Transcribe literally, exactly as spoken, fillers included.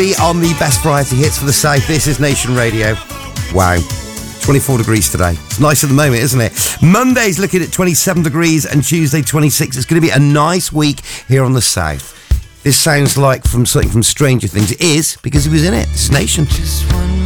On the best variety hits for the South, this is Nation Radio. Wow. twenty-four degrees today. It's nice at the moment, isn't it? Monday's looking at twenty-seven degrees and Tuesday twenty-six. It's going to be a nice week here on the South. This sounds like from something from Stranger Things. It is, because he was in it. It's Nation.